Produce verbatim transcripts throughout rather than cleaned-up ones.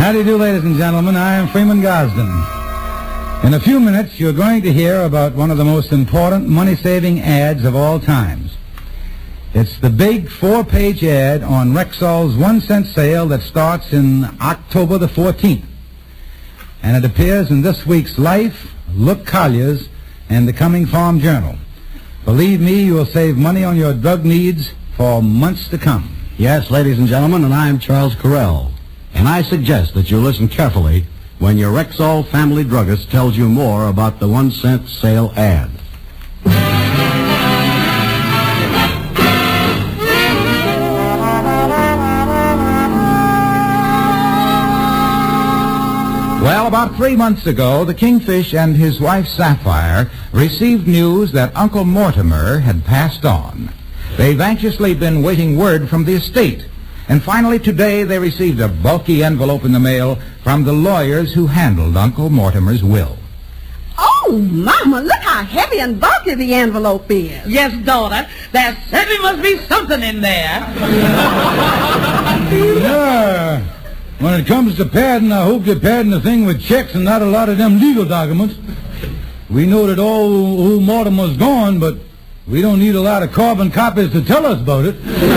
How do you do, ladies and gentlemen? I am Freeman Gosden. In a few minutes, you're going to hear about one of the most important money-saving ads of all times. It's the big four-page ad on Rexall's one-cent sale that starts in October the fourteenth. And it appears in this week's Life, Look Collier's, and the Coming Farm Journal. Believe me, you will save money on your drug needs for months to come. Yes, ladies and gentlemen, and I'm Charles Correll. And I suggest that you listen carefully when your Rexall family druggist tells you more about the one-cent sale ad. Well, about three months ago, the Kingfish and his wife Sapphire received news that Uncle Mortimer had passed on. They've anxiously been waiting word from the estate. And finally today they received a bulky envelope in the mail from the lawyers who handled Uncle Mortimer's will. Oh, Mama, look how heavy and bulky the envelope is. Yes, daughter, there certainly must be something in there. Yeah. When it comes to padding, I hope they're padding the thing with checks and not a lot of them legal documents. We know that all old Mortimer's gone, but we don't need a lot of carbon copies to tell us about it.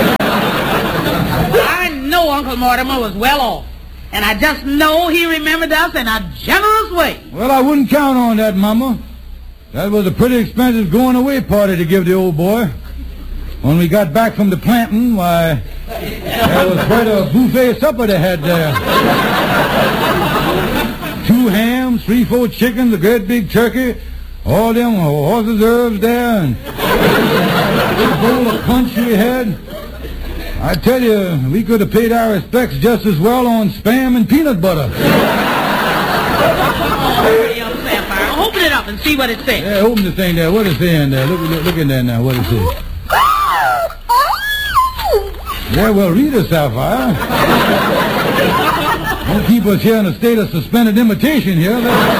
I know Uncle Mortimer was well off, and I just know he remembered us in a generous way. Well, I wouldn't count on that, Mama. That was a pretty expensive going-away party to give the old boy. When we got back from the planting, why, there was quite a buffet supper they had there. Two hams, three, four chickens, a great big turkey, all them horses' herbs there, and a bowl of punch we had. I tell you, we could have paid our respects just as well on Spam and peanut butter. Oh, young Sapphire, open it up and see what it says. Yeah, open the thing there. What is it saying there? Look, look, look in there now. What is it? Yeah, well, read it, Sapphire. Don't keep us here in a state of suspended imitation here.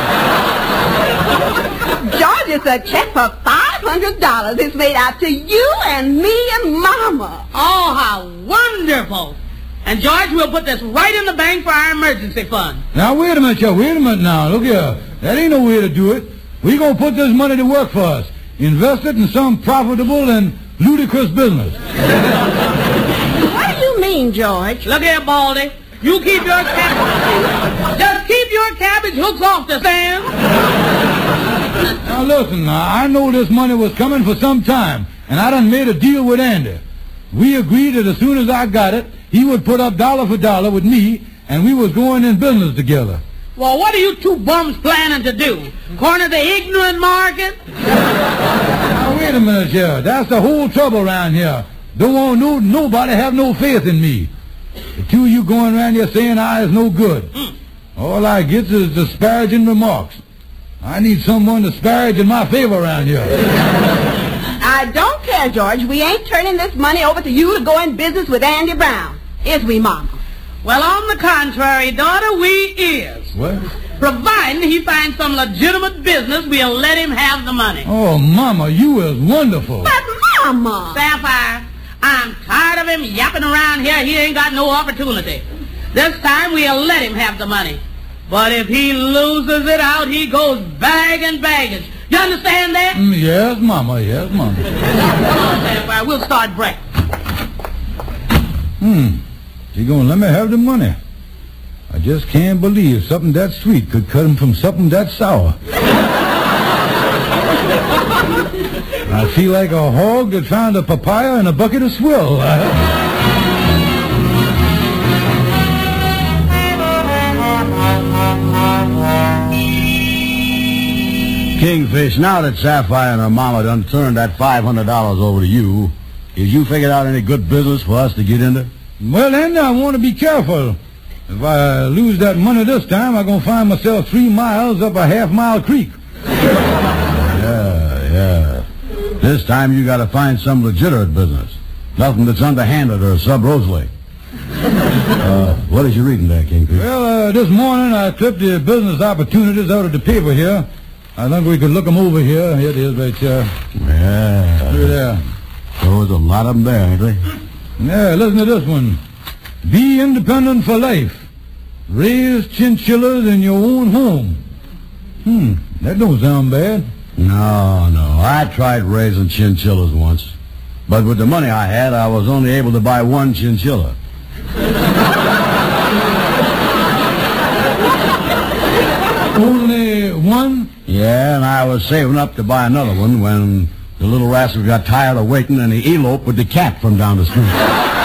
George, it's a check for five hundred dollars. It's made out to you and me and Mama. Oh, how wonderful. And, George, we'll put this right in the bank for our emergency fund. Now, wait a minute, Joe. Wait a minute now. Look here. That ain't no way to do it. We're going to put this money to work for us. Invest it in some profitable and ludicrous business. What do you mean, George? Look here, Baldy. You keep your cabbage. Just keep your cabbage hooks off the stand. Now, listen, now, I know this money was coming for some time, and I done made a deal with Andy. We agreed that as soon as I got it, he would put up dollar for dollar with me, and we was going in business together. Well, what are you two bums planning to do? Corner the ignorant market? Now, wait a minute here. That's the whole trouble around here. Don't want no, nobody have no faith in me. The two of you going around here saying I is no good. Mm. All I get is disparaging remarks. I need someone disparaging in my favor around here. I don't care, George. We ain't turning this money over to you to go in business with Andy Brown. Is we, Mama? Well, on the contrary, daughter, we is. What? Providing he finds some legitimate business, we'll let him have the money. Oh, Mama, you is wonderful. But, Mama! Sapphire, I'm tired of him yapping around here. He ain't got no opportunity. This time we'll let him have the money. But if he loses it out, he goes bag and baggage. You understand that? Mm, yes, Mama, yes, Mama. Come on, Sapphire, we'll start break. Hmm. She gonna let me have the money. I just can't believe something that sweet could cut him from something that sour. I feel like a hog that found a papaya in a bucket of swill. Kingfish, now that Sapphire and her mama done turned that five hundred dollars over to you, is you figured out any good business for us to get into? Well, then, I want to be careful. If I lose that money this time, I'm going to find myself three miles up a half-mile creek. Yeah, yeah. This time you got to find some legitimate business. Nothing that's underhanded or sub-rosely. Uh, what is you reading there, Kingfish? Well, uh, this morning I clipped the business opportunities out of the paper here. I think we could look them over here. Here it is right here. Yeah. Here there. There's a lot of them there, ain't they? Yeah, listen to this one. Be independent for life. Raise chinchillas in your own home. Hmm, that don't sound bad. No, no. I tried raising chinchillas once. But with the money I had, I was only able to buy one chinchilla. Only one? Yeah, and I was saving up to buy another one when the little rascal got tired of waiting and he eloped with the cat from down the street.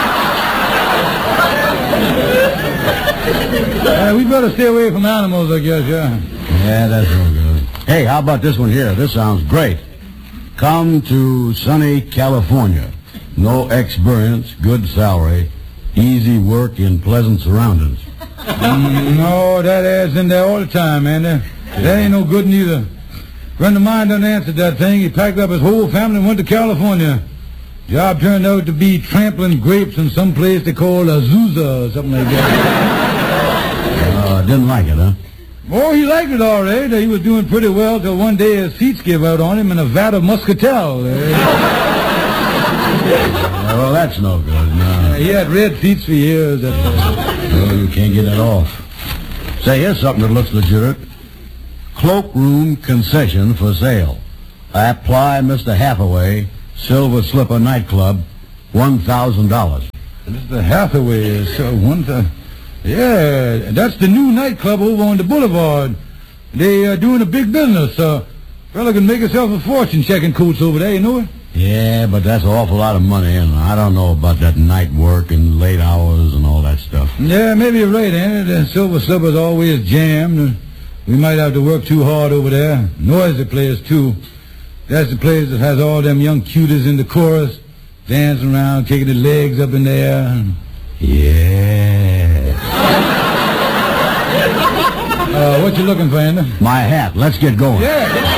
Uh, we better stay away from animals, I guess, yeah. Yeah, that's no good. Hey, how about this one here? This sounds great. Come to sunny California. No experience, good salary, easy work in pleasant surroundings. Mm, no, that ad's in there all the time, Andy. That ain't no good neither. A friend of mine done answered that thing. He packed up his whole family and went to California. Job turned out to be trampling grapes in some place they call Azusa or something like that. Uh, didn't like it, huh? Oh, he liked it all right. He was doing pretty well till one day his seats gave out on him in a vat of muscatel. Yeah, well, that's no good, no. He had red feet for years. That's well, you can't get that off. Say, here's something that looks legit. Cloakroom concession for sale. Apply Mister Hathaway, Silver Slipper Nightclub, one thousand dollars. Mister Hathaway is uh, one thousand. Yeah, that's the new nightclub over on the boulevard. They are doing a big business. Uh, fella can make himself a fortune checking coats over there, you know it? Yeah, but that's an awful lot of money, and I don't know about that night work and late hours and all that stuff. Yeah, maybe you're right, Andy. The Silver Slipper's always jammed. We might have to work too hard over there. Noisy place, too. That's the place that has all them young cuties in the chorus, dancing around, kicking their legs up in the air. Yeah. uh, what you looking for, Andy? My hat. Let's get going. Yeah.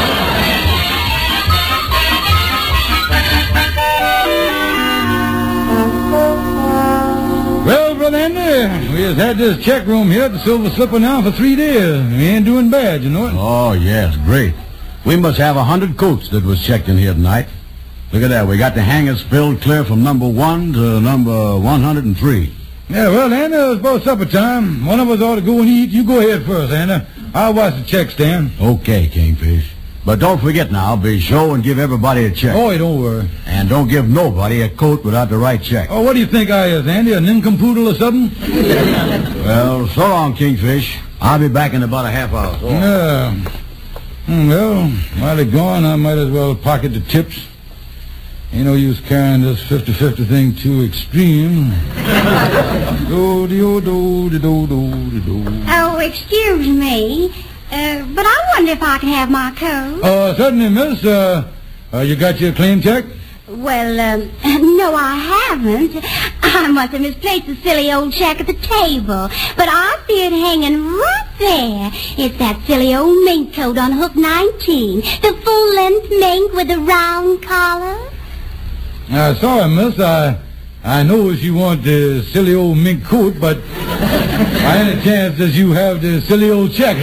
Well, Brother Andy, we has had this check room here at the Silver Slipper now for three days. We ain't doing bad, you know it? Oh, yes, great. We must have a hundred coats that was checked in here tonight. Look at that. We got the hangers filled clear from number one to number one hundred and three. Yeah, well, Andy, it's about supper time. One of us ought to go and eat. You go ahead first, Andy. I'll watch the check stand. Okay, Kingfish. But don't forget now, be sure and give everybody a check. Oh, don't worry. And don't give nobody a coat without the right check. Oh, what do you think I is, Andy? A nincompoodle or something? Well, so long, Kingfish. I'll be back in about a half hour. So yeah. Hmm, well, while they're gone, I might as well pocket the tips. Ain't no use carrying this fifty-fifty thing too extreme. do do do do do do do. Oh, excuse me. Uh, but I wonder if I can have my coat. Uh, certainly, miss. Uh, uh, you got your claim check? Well, um, no, I haven't. I must have misplaced the silly old check at the table. But I see it hanging right there. It's that silly old mink coat on hook nineteen. The full-length mink with the round collar. Uh, sorry, miss. I I know you want the silly old mink coat, but by any chance does you have the silly old check?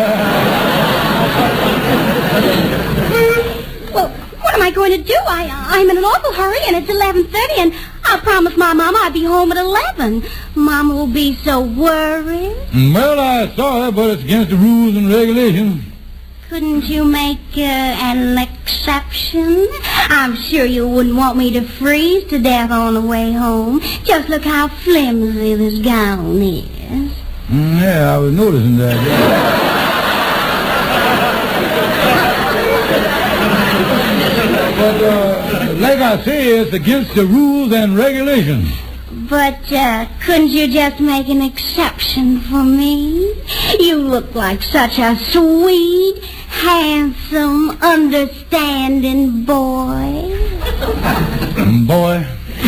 Well, what am I going to do? I, I'm in an awful hurry, and it's eleven thirty, and I promised my mama I'd be home at eleven. Mama will be so worried. Well, I'm sorry, but it's against the rules and regulations. Couldn't you make uh, an exception? I'm sure you wouldn't want me to freeze to death on the way home. Just look how flimsy this gown is. Mm, yeah, I was noticing that. But, uh, like I say, it's against the rules and regulations. But uh, couldn't you just make an exception for me? You look like such a sweet, handsome, understanding boy. Boy.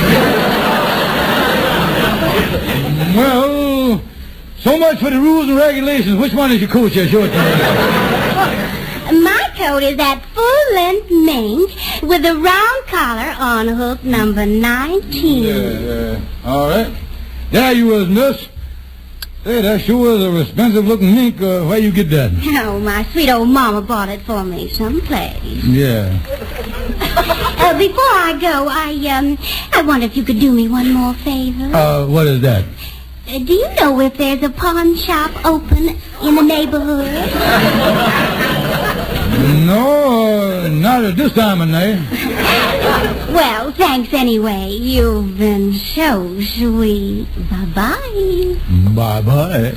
Well, so much for the rules and regulations. Which one is your coat here? Show it to me. My coat is that full-length mink with a round collar on hook number nineteen. Yeah, yeah. All right. There you is, miss. Say, that sure is a expensive-looking mink. Uh, where you get that? Oh, my sweet old mama bought it for me someplace. Yeah. Uh, before I go, I, um, I wonder if you could do me one more favor. Uh, what is that? Uh, do you know if there's a pawn shop open in the neighborhood? No, uh, not at this time of night. Well, thanks anyway. You've been so sweet. Bye-bye. Bye-bye.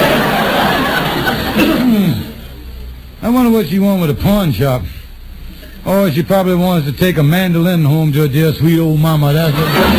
I wonder what she want with a pawn shop. Oh, she probably wants to take a mandolin home to her dear sweet old mama. That's it.